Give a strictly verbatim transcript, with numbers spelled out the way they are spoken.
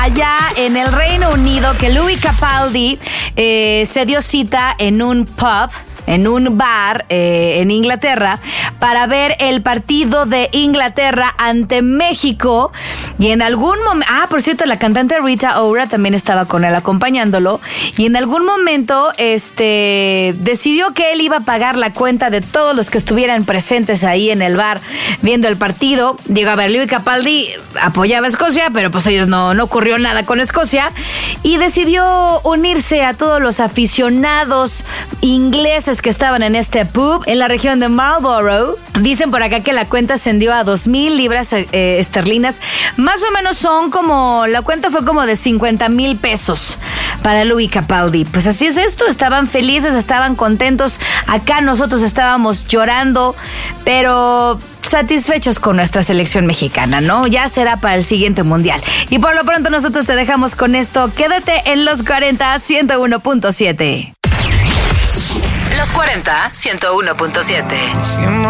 Allá en el Reino Unido, que Louis Capaldi eh, se dio cita en un pub, en un bar eh, en Inglaterra, para ver el partido de Inglaterra ante México. Y en algún momento, ah, por cierto, la cantante Rita Ora también estaba con él acompañándolo. Y en algún momento, este, decidió que él iba a pagar la cuenta de todos los que estuvieran presentes ahí en el bar viendo el partido. Digo, a ver, Louis Capaldi apoyaba a Escocia, pero pues ellos no, no ocurrió nada con Escocia. Y decidió unirse a todos los aficionados ingleses que estaban en este pub en la región de Marlborough. Dicen por acá que la cuenta ascendió a dos mil libras eh, esterlinas. Más o menos son como, la cuenta fue como de cincuenta mil pesos para Louis Capaldi. Pues así es esto, estaban felices, estaban contentos. Acá nosotros estábamos llorando, pero satisfechos con nuestra selección mexicana, ¿no? Ya será para el siguiente mundial. Y por lo pronto nosotros te dejamos con esto. Quédate en Los cuarenta, ciento uno punto siete. Los cuarenta, ciento uno punto siete.